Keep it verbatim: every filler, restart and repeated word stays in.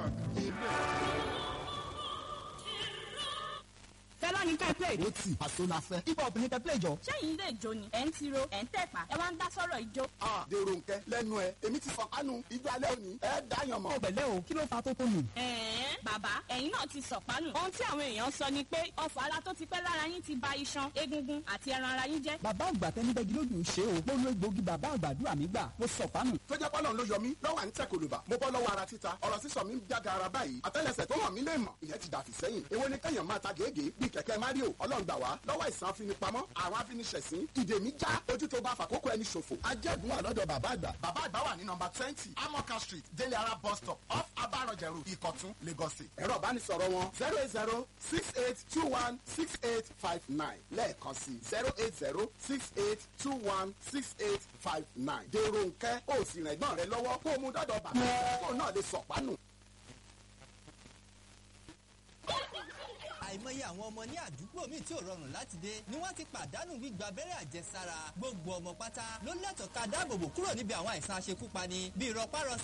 wà kàn ṣe bẹ́ẹ̀. fẹ́lá ní ká play. ó tì àṣọ la fẹ́. ibà obìnrin tẹ play jọ. sẹ́yìn ilé ìjó ni ẹ̀ ń tiro ẹ̀ ń tẹ̀pá ẹ wá ń dá sọ́rọ̀ ìjó. a dèrò nkẹ lẹ́nu ẹ èmi ti fọkànù ijó alẹ́ òní ẹ dáyàn mọ́. ó pẹ̀lẹ́ o kí ló fa tó tó nù. ẹ̀ẹ́n bàbá ẹ̀yin náà ti sọ̀pánù. ohun tí àwọn èèyàn sọ ni pé ọ̀fọ̀ ara tó ti pẹ́ lára yín ti ba iṣan egungun àti ẹran ara yín jẹ́. bàbá àgbà tẹni bẹ́gi lójú ṣe o. mo lo egbògi bàbá àgbàdúrà mi gbà mo sọ̀pánù. tó jẹ́ pọ́lọ́n ló yọ mí lọ́wọ́ à ń tẹ̀ kòlùbà mo bọ́ lọ́wọ́ ara títa ọ̀rọ̀ sísọ mi ń jága ara báyìí àtẹ́lẹsẹ̀ tó hàn mí lè mọ̀ ìyẹn ti dàfí sẹ́yìn èwo ni kẹ́yàn máa ta gèégèé bíi kẹ̀kẹ́ Mario ọlọ́run gbà wá lọ́wọ́ ìsàn afinipamọ́ àwọn afiniṣẹ̀sín ìdè mi já ojú tó bá fàkókò ẹni ṣòfò. ajẹ́gun wà lọ́dọ̀ bàbá àgbà. bàbá àgbà wà ní nọmba twenty amoka street délé ara bus stop off abarọ̀jẹ̀rù ìkọ̀tún Lagos State. ẹ̀rọ ìbánisọ̀rọ̀ wọn zero eight zero six eight two one six eight five nine lẹ́ẹ̀kan sí zero eight zero six eight two one six eight five nine. dèrò nkẹ́ ó sì rẹ̀ gbọ́n rẹ lọ́wọ́ kó o mú dọ́dọ̀ bàbá kó o náà lè sọ̀pánù. àìmọye àwọn ọmọ ní àdúgbò míì tí ò rọrùn láti dé ni wọ́n ti pàdánù gbígba abẹ́rẹ́ àjẹsára gbogbo ọmọ pátá ló lẹ́tọ̀ọ́ ká dáàbòbò kúrò níbi àwọn àìsàn aṣekúpani bíi rọpárọsẹ̀